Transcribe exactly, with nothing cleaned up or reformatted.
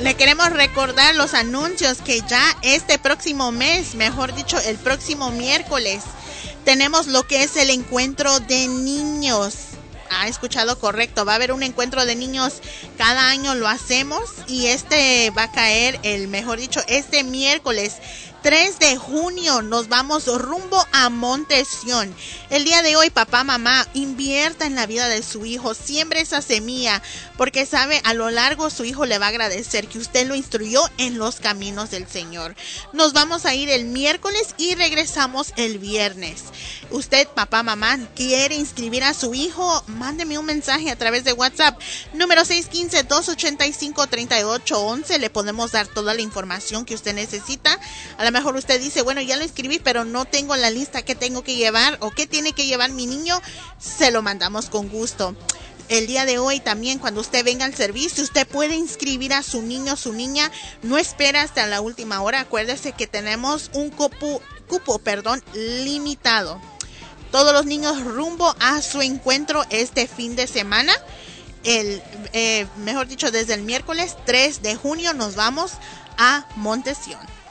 Le queremos recordar los anuncios que ya este próximo mes, mejor dicho, el próximo miércoles, tenemos lo que es el encuentro de niños. Ha escuchado correcto, va a haber un encuentro de niños, cada año lo hacemos y este va a caer, el mejor dicho, este miércoles tres de junio nos vamos rumbo a Monte Sión. El día de hoy, papá, mamá, invierta en la vida de su hijo, siembre esa semilla, porque sabe, a lo largo su hijo le va a agradecer que usted lo instruyó en los caminos del Señor. Nos vamos a ir el miércoles y regresamos el viernes. Usted, papá, mamá, quiere inscribir a su hijo, mándeme un mensaje a través de WhatsApp, número seis uno cinco, dos ocho cinco, tres ocho uno uno. Le podemos dar toda la información que usted necesita. A lo mejor usted dice, bueno, ya lo inscribí, pero no tengo la lista que tengo que llevar o qué tiene que llevar mi niño. Se lo mandamos con gusto. El día de hoy también, cuando usted venga al servicio, usted puede inscribir a su niño o su niña. No espera hasta la última hora. Acuérdese que tenemos un cupo, cupo, perdón, limitado. Todos los niños rumbo a su encuentro este fin de semana. El, eh, mejor dicho, desde el miércoles tres de junio nos vamos a Monte Sión.